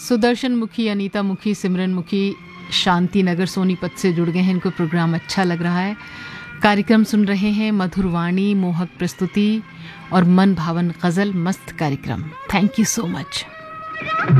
सुदर्शन मुखी, अनीता मुखी, सिमरन मुखी शांति नगर सोनीपत से जुड़ गए हैं। इनको प्रोग्राम अच्छा लग रहा है। कार्यक्रम सुन रहे हैं, मधुर वाणी, मोहक प्रस्तुति और मन भावन गजल, मस्त कार्यक्रम। Thank you so much.